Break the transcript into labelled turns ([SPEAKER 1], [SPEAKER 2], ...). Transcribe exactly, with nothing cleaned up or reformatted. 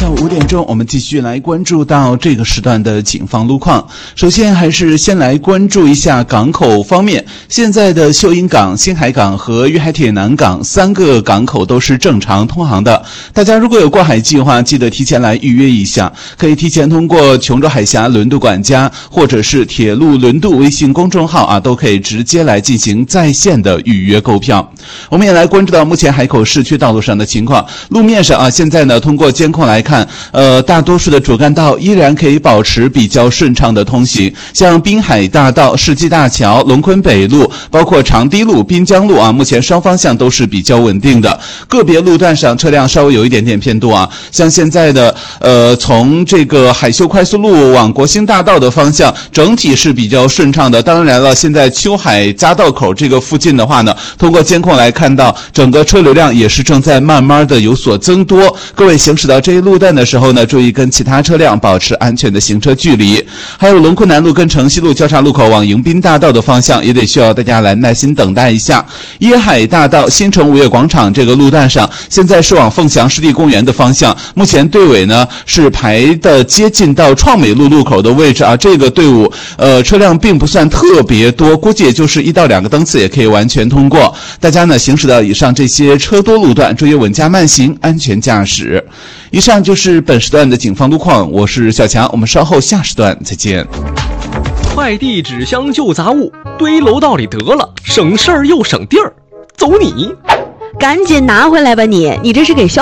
[SPEAKER 1] 下午五点钟，我们继续来关注到这个时段的警方路况。首先还是先来关注一下港口方面，现在的秀英港、新海港和粤海铁南港三个港口都是正常通航的。大家如果有过海计划，记得提前来预约一下，可以提前通过琼州海峡轮渡管家或者是铁路轮渡微信公众号啊，都可以直接来进行在线的预约购票。我们也来关注到目前海口市区道路上的情况。路面上啊，现在呢通过监控来看，呃，大多数的主干道依然可以保持比较顺畅的通行，像滨海大道、世纪大桥、龙昆北路，包括长堤路、滨江路啊，目前双方向都是比较稳定的。个别路段上车辆稍微有一点点偏多啊，像现在的呃，从这个海秀快速路往国兴大道的方向，整体是比较顺畅的。当然了，现在秋海匝道口这个附近的话呢，通过监控来看到，整个车流量也是正在慢慢的有所增多。各位行驶到这一路段的时候呢，注意跟其他车辆保持安全的行车距离。还有龙昆南路跟城西路交叉路口往迎宾大道的方向，也得需要大家来耐心等待一下。椰海大道新城五月广场这个路段上，现在是往凤翔湿地公园的方向，目前队尾呢是排的接近到创美路路口的位置啊，这个队伍呃车辆并不算特别多，估计也就是一到两个灯次也可以完全通过。大家呢行驶到以上这些车多路段，注意稳驾慢行，安全驾驶。以上就是本时段的警方路况，我是小强，我们稍后下时段再见。
[SPEAKER 2] 快递、纸箱、旧杂物堆楼道里得了，省事儿又省地儿，走你！
[SPEAKER 3] 赶紧拿回来吧你！你这是给消